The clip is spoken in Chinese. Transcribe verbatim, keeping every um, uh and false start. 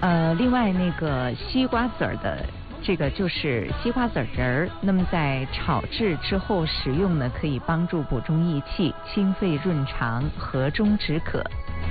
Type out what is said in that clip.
呃，另外那个西瓜籽儿的。这个就是西瓜籽仁儿，那么在炒制之后食用呢，可以帮助补充益气、清肺润肠、和中止渴。